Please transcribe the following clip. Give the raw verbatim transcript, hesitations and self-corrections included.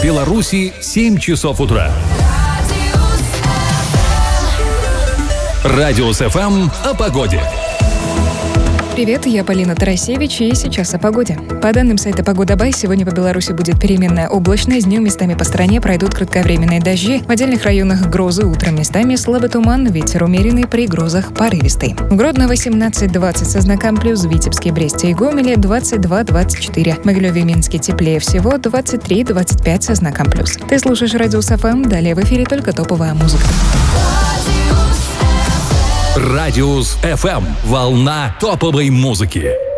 Беларуси семь часов утра. Радиус эф эм о погоде. Привет, я Полина Тарасевич, и сейчас о погоде. По данным сайта Погода Бай, сегодня по Беларуси будет переменная облачность, днем местами по стране пройдут кратковременные дожди, в отдельных районах грозы, утром местами слабый туман, ветер умеренный, при грозах порывистый. В Гродно восемнадцать двадцать со знаком плюс, в Витебске, Бресте и Гомеле двадцать два двадцать четыре, в Могилеве и Минске теплее всего двадцать три двадцать пять со знаком плюс. Ты слушаешь Радиус эф эм, далее в эфире только топовая музыка. Радиус эф эм. Волна топовой музыки.